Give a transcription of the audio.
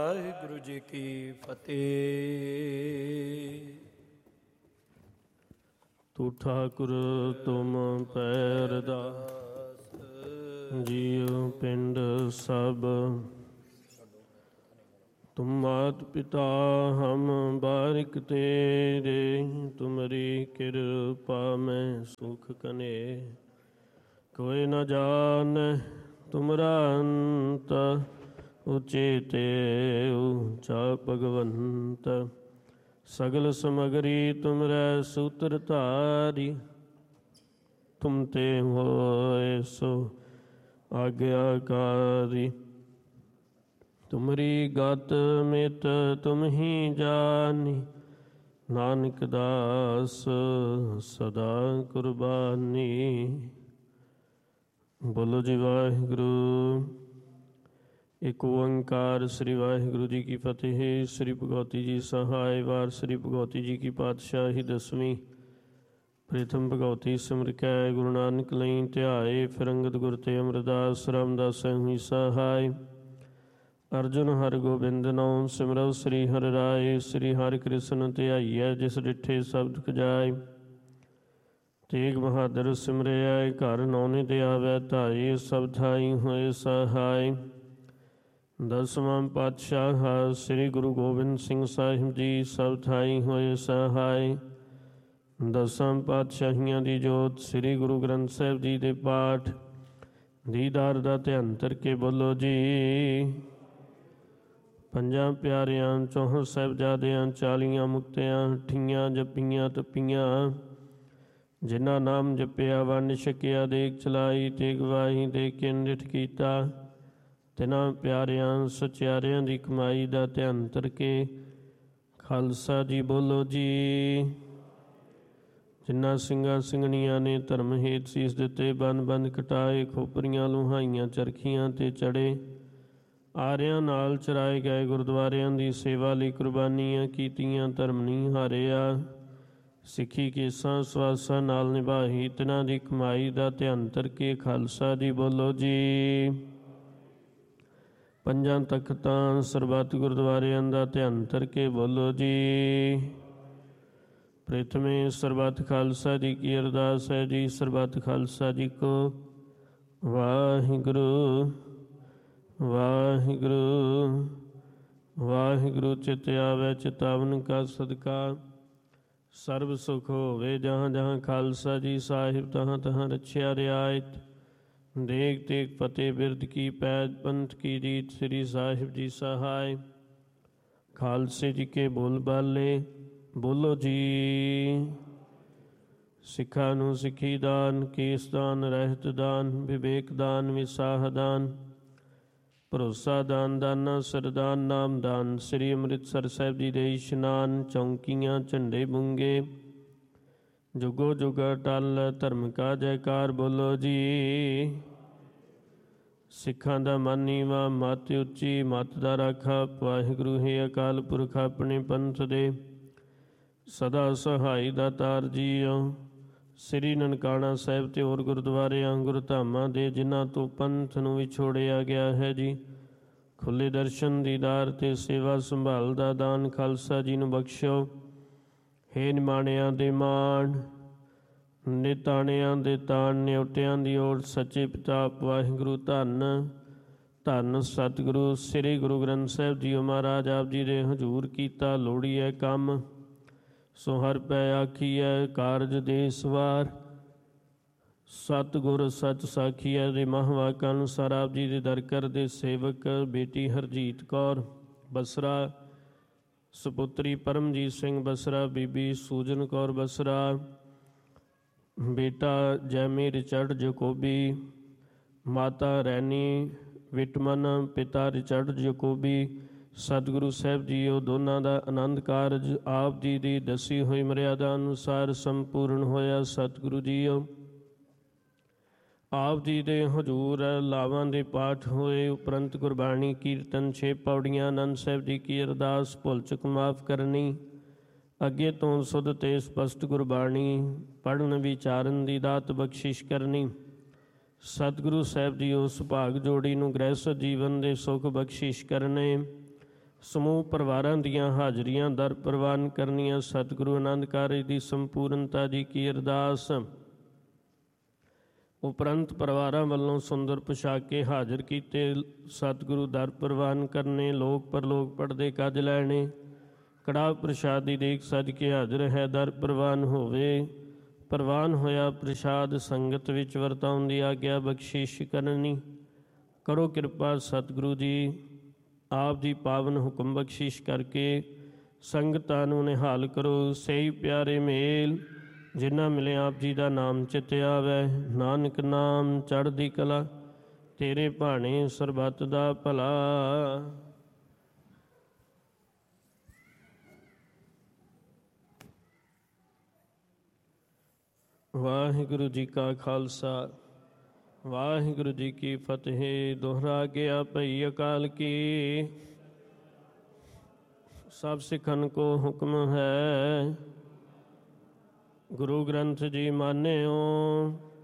ਵਾਹਿਗੁਰੂ ਜੀ ਕੀ ਫਤਿਹ। ਤੂੰ ਠਾਕੁਰ ਤੁਮ ਪੈਰਦਾਸ, ਜੀਉ ਪਿੰਡ ਸਭ ਤੁਮ ਮਾਤ ਪਿਤਾ ਹਮ ਬਾਰਿਕ ਤੇਰੇ, ਤੁਮਰੀ ਕਿਰਪਾ ਮੈਂ ਸੁਖ ਕਨੇ। ਕੋਈ ਨ ਜਾਣੈ ਤੁਮਰਾ ਅੰਤ, ਉਚੇਤੇ ਊਚਾ ਭਗਵੰਤ। ਸਗਲ ਸਮਗਰੀ ਤੁਮਰੈ ਸੂਤਰ ਧਾਰੀ, ਤੁਮ ਤੇ ਹੋਏ ਸੋ ਆਗਿਆਕਾਰੀ। ਤੁਮਰੀ ਗਤ ਮਿਤ ਤੁਮ ਹੀ ਜਾਨੀ, ਨਾਨਕ ਦਾਸ ਸਦਾ ਕੁਰਬਾਨੀ। ਬੋਲੋ ਜੀ ਵਾਹਿਗੁਰੂ। ਇੱਕ ਓੰਕਾਰ ਸ੍ਰੀ ਵਾਹਿਗੁਰੂ ਜੀ ਕੀ ਫਤਿਹ। ਸ੍ਰੀ ਭਗਵਤੀ ਜੀ ਸਹਾਇ। ਵਾਰ ਸ੍ਰੀ ਭਗਵਤੀ ਜੀ ਕੀ ਪਾਤਸ਼ਾਹੀ ਦਸਵੀਂ। ਪ੍ਰਥਮ ਭਗਵਤੀ ਸਿਮਰ ਕੈ ਗੁਰੂ ਨਾਨਕ ਲਈ ਧਿਆਏ, ਫਿਰ ਅੰਗਦ ਗੁਰ ਤੇ ਅਮਰਦਾਸ ਰਾਮਦਾਸ ਹੋਈ ਸਹਾਇ। ਅਰਜੁਨ ਹਰਿ ਗੋਬਿੰਦ ਨਾਮ ਸਿਮਰਉ, ਸ੍ਰੀ ਹਰਿ ਰਾਏ। ਸ੍ਰੀ ਹਰਿ ਕ੍ਰਿਸ਼ਨ ਧਿਆਈਐ, ਜਿਸ ਡਿਠੇ ਸਬਦ ਕਜਾਏ। ਤੇਗ ਬਹਾਦਰ ਸਿਮਰਿਐ, ਘਰ ਨੌਨੇ ਤੇ ਆਵੈ ਧਾਈ। ਸਭ ਥਾਈ ਹੋਏ ਸਹਾਇ। ਦਸਵਾਂ ਪਾਤਸ਼ਾਹ ਸ੍ਰੀ ਗੁਰੂ ਗੋਬਿੰਦ ਸਿੰਘ ਸਾਹਿਬ ਜੀ, ਸਭ ਥਾਈ ਹੋਏ ਸਹਾਇ। ਦਸਾਂ ਪਾਤਸ਼ਾਹੀਆਂ ਦੀ ਜੋਤ ਸ੍ਰੀ ਗੁਰੂ ਗ੍ਰੰਥ ਸਾਹਿਬ ਜੀ ਦੇ ਪਾਠ ਦੀਦਾਰ ਦਾ ਧਿਆਨ ਧਰ ਕੇ ਬੋਲੋ ਜੀ। ਪੰਜਾਂ ਪਿਆਰਿਆਂ, ਚੌਹਾਂ ਸਾਹਿਬਜ਼ਾਦਿਆਂ, 40 ਮੁਕਤਿਆਂ, 38 ਜਪੀਆਂ ਤਪੀਆਂ, ਜਿਨ੍ਹਾਂ ਨਾਮ ਜਪਿਆ ਵੰਡ ਛਕਿਆ, ਦੇਗ ਚਲਾਈ ਤੇ ਗਵਾਹੀ ਦੇ ਕੇ ਨਿਠ ਕੀਤਾ, ਤਿਨਾਂ ਪਿਆਰਿਆਂ ਸਚਿਆਰਿਆਂ ਦੀ ਕਮਾਈ ਦਾ ਧਿਆਨ ਧਰ ਕੇ ਖਾਲਸਾ ਜੀ ਬੋਲੋ ਜੀ। ਜਿਨ੍ਹਾਂ ਸਿੰਘਾਂ ਸਿੰਘਣੀਆਂ ਨੇ ਧਰਮ ਹੇਤ ਸੀਸ ਦਿੱਤੇ, ਬੰਦ ਬੰਦ ਕਟਾਏ, ਖੋਪਰੀਆਂ ਲੁਹਾਈਆਂ, ਚਰਖੀਆਂ ਤੇ ਚੜੇ, ਆਰਿਆਂ ਨਾਲ ਚਰਾਏ ਗਏ, ਗੁਰਦੁਆਰਿਆਂ ਦੀ ਸੇਵਾ ਲਈ ਕੁਰਬਾਨੀਆਂ ਕੀਤੀਆਂ, ਧਰਮ ਨਹੀਂ ਹਾਰਿਆ, ਸਿੱਖੀ ਕੇਸਾਂ ਸਵਾਸਾਂ ਨਾਲ ਨਿਭਾਈ, ਤਿਨਾਂ ਦੀ ਕਮਾਈ ਦਾ ਧਿਆਨ ਧਰ ਕੇ ਖਾਲਸਾ ਜੀ ਬੋਲੋ ਜੀ। ਪੰਜਾਂ ਤਖਤਾਂ ਸਰਬੱਤ ਗੁਰਦੁਆਰਿਆਂ ਦਾ ਧਿਆਨ ਧਰ ਕੇ ਬੋਲੋ ਜੀ। ਪ੍ਰਥਮੇ ਸਰਬੱਤ ਖਾਲਸਾ ਜੀ ਕੀ ਅਰਦਾਸ ਹੈ ਜੀ। ਸਰਬੱਤ ਖਾਲਸਾ ਜੀ ਕੋ ਵਾਹਿਗੁਰੂ ਵਾਹਿਗੁਰੂ ਵਾਹਿਗੁਰੂ। ਚਿਤ ਆਵੈ ਚਿਤਾਵਨ ਕਾ ਸਦਕਾ, ਸਰਬ ਸੁਖ ਹੋਵੇ ਜਹਾਂ ਜਹਾਂ ਖਾਲਸਾ ਜੀ ਸਾਹਿਬ, ਤਹਾਂ ਤਹਾਂ ਰਛਿਆ ਰਿਆਇਤ। ਦੇਗ ਤੇਗ ਫਤਿਹ ਬਿਰਦ ਕੀ ਪੈਜ, ਪੰਥ ਕੀ ਰੀਤ, ਸ੍ਰੀ ਸਾਹਿਬ ਜੀ ਸਹਾਇ। ਖਾਲਸੇ ਜੀ ਕੇ ਬੋਲ ਬਾਲੇ ਬੋਲੋ ਜੀ। ਸਿੱਖਾਂ ਨੂੰ ਸਿੱਖੀ ਦਾਨ, ਕੇਸ ਦਾਨ, ਰਹਿਤ ਦਾਨ, ਵਿਵੇਕ ਦਾਨ, ਵਿਸਾਹ ਦਾਨ, ਭਰੋਸਾ ਦਾਨ, ਦਾਨਾ ਸਰਦਾਨ, ਨਾਮ ਦਾਨ, ਸ੍ਰੀ ਅੰਮ੍ਰਿਤਸਰ ਸਾਹਿਬ ਜੀ ਦੇ ਇਸ਼ਨਾਨ, ਚੌਂਕੀਆਂ, ਝੰਡੇ ਬੁੰਗੇ, ਜੁਗੋ ਜੁਗ ਅਟਲ, ਧਰਮ ਕਾ ਜੈਕਾਰ ਬੋਲੋ ਜੀ। ਸਿੱਖਾਂ ਦਾ ਮਨ ਨੀਵਾਂ, ਮੱਤ ਉੱਚੀ, ਮੱਤ ਦਾ ਰਾਖਾ, ਵਾਹਿਗੁਰੂ ਹੈ ਅਕਾਲ ਪੁਰਖ ਆਪਣੇ ਪੰਥ ਦੇ ਸਦਾ ਸਹਾਈ ਦਾਤਾਰ ਜੀਓ। ਸ੍ਰੀ ਨਨਕਾਣਾ ਸਾਹਿਬ ਤੇ ਹੋਰ ਗੁਰਦੁਆਰਿਆਂ ਗੁਰਧਾਮਾਂ ਦੇ ਜਿਨ੍ਹਾਂ ਤੋਂ ਪੰਥ ਨੂੰ ਵਿਛੋੜਿਆ ਗਿਆ ਹੈ ਜੀ, ਖੁੱਲ੍ਹੇ ਦਰਸ਼ਨ ਦੀਦਾਰ ਤੇ ਸੇਵਾ ਸੰਭਾਲ ਦਾ ਦਾਨ ਖਾਲਸਾ ਜੀ ਨੂੰ ਬਖਸ਼ੋ। ਹੇ ਨਿਮਾਣਿਆਂ ਦੇ ਮਾਣ, ਨਿਤਾਣਿਆਂ ਦੇ ਤਾਣ, ਨਿਉਟਿਆਂ ਦੀ ਓਟ, ਸੱਚੇ ਪਿਤਾ ਵਾਹਿਗੁਰੂ ਧੰਨ ਧੰਨ ਸਤਿਗੁਰੂ ਸ੍ਰੀ ਗੁਰੂ ਗ੍ਰੰਥ ਸਾਹਿਬ ਜੀਓ ਮਹਾਰਾਜ ਆਪ ਜੀ ਦੇ ਹਜ਼ੂਰ ਕੀਤਾ ਲੋੜੀਐ ਕੰਮ, ਸੋ ਹਰ ਪੈ ਆਖੀਐ ਕਾਰਜ ਦੇ ਸਵਾਰ। ਸਤਿਗੁਰ ਸੱਚ ਸਾਖੀਐ ਦੇ ਮਹਾਂਵਾਕਾਂ ਅਨੁਸਾਰ ਆਪ ਜੀ ਦੇ ਦਰ ਕਰਦੇ ਸੇਵਕ ਬੇਟੀ ਹਰਜੀਤ ਕੌਰ ਬਸਰਾ, ਸੁਪੁੱਤਰੀ ਪਰਮਜੀਤ ਸਿੰਘ ਬਸਰਾ, ਬੀਬੀ ਸੂਜਨ ਕੌਰ ਬਸਰਾ, ਬੇਟਾ ਜੈਮੀ ਰਿਚਰਡ ਜਕੋਬੀ, ਮਾਤਾ ਰੈਨੀ ਵਿਟਮਨ, ਪਿਤਾ ਰਿਚਰਡ ਜਕੋਬੀ। ਸਤਿਗੁਰੂ ਸਾਹਿਬ ਜੀਓ ਦੋਨਾਂ ਦਾ ਆਨੰਦ ਕਾਰਜ ਆਪ ਜੀ ਦੀ ਦੱਸੀ ਹੋਈ ਮਰਿਆਦਾ ਅਨੁਸਾਰ ਸੰਪੂਰਨ ਹੋਇਆ। ਸਤਿਗੁਰੂ ਜੀਓ ਆਪ ਜੀ ਦੇ ਹਜ਼ੂਰ ਲਾਵਾਂ ਦੇ ਪਾਠ ਹੋਏ, ਉਪਰੰਤ ਗੁਰਬਾਣੀ ਕੀਰਤਨ 6 ਪੌੜੀਆਂ, ਆਨੰਦ ਸਾਹਿਬ ਜੀ ਕੀ ਅਰਦਾਸ, ਭੁੱਲ ਚੁੱਕ ਮਾਫ ਕਰਨੀ, ਅੱਗੇ ਤੋਂ ਸੁਧ ਤੇ ਸਪਸ਼ਟ ਗੁਰਬਾਣੀ ਪੜ੍ਹਨ ਵਿਚਾਰਨ ਦੀ ਦਾਤ ਬਖਸ਼ਿਸ਼ ਕਰਨੀ। ਸਤਿਗੁਰੂ ਸਾਹਿਬ ਜੀ ਉਸ ਭਾਗ ਜੋੜੀ ਨੂੰ ਗ੍ਰਹਿਸਥ ਜੀਵਨ ਦੇ ਸੁੱਖ ਬਖਸ਼ਿਸ਼ ਕਰਨੇ। ਸਮੂਹ ਪਰਿਵਾਰਾਂ ਦੀਆਂ ਹਾਜ਼ਰੀਆਂ ਦਰ ਪ੍ਰਵਾਨ ਕਰਨੀਆਂ। ਸਤਿਗੁਰੂ ਆਨੰਦ ਕਾਰਜ ਦੀ ਸੰਪੂਰਨਤਾ ਜੀ ਕੀ ਅਰਦਾਸ। ਉਪਰੰਤ ਪਰਿਵਾਰਾਂ ਵੱਲੋਂ ਸੁੰਦਰ ਪੁਸ਼ਾਕੇ ਹਾਜ਼ਰ ਕੀਤੇ। ਸਤਿਗੁਰੂ ਦਰ ਪ੍ਰਵਾਨ ਕਰਨੇ। ਲੋਕ ਪਰਲੋਕ ਪੜਦੇ ਕੱਜ ਲੈਣੇ। ਕੜਾਹ ਪ੍ਰਸ਼ਾਦ ਦੀ ਦੇਖ ਸਜ ਕੇ ਹਾਜ਼ਰ ਹੈ। ਦਰ ਪ੍ਰਵਾਨ ਹੋਵੇ। ਪ੍ਰਵਾਨ ਹੋਇਆ ਪ੍ਰਸ਼ਾਦ ਸੰਗਤ ਵਿੱਚ ਵਰਤਾਉਣ ਦੀ ਆਗਿਆ ਬਖਸ਼ਿਸ਼ ਕਰਨੀ। ਕਰੋ ਕਿਰਪਾ ਸਤਿਗੁਰੂ ਜੀ, ਆਪ ਦੀ ਪਾਵਨ ਹੁਕਮ ਬਖਸ਼ਿਸ਼ ਕਰਕੇ ਸੰਗਤਾਂ ਨੂੰ ਨਿਹਾਲ ਕਰੋ। ਸਹੀ ਪਿਆਰੇ ਮੇਲ ਜਿਨ੍ਹਾਂ ਮਿਲੇ ਆਪ ਜੀ ਦਾ ਨਾਮ ਚਿਤ ਆਵੈ। ਨਾਨਕ ਨਾਮ ਚੜ੍ਹਦੀ ਕਲਾ, ਤੇਰੇ ਭਾਣੇ ਸਰਬੱਤ ਦਾ ਭਲਾ। ਵਾਹਿਗੁਰੂ ਜੀ ਕਾ ਖਾਲਸਾ, ਵਾਹਿਗੁਰੂ ਜੀ ਕੀ ਫਤਿਹ। ਦੋਹਰਾ ਗਿਆ ਭਈ ਅਕਾਲ ਕੀ। ਸਭ ਸਿੱਖਨ ਕੋ ਹੁਕਮ ਹੈ, ਗੁਰੂ ਗ੍ਰੰਥ ਜੀ ਮਾਨਿਓ।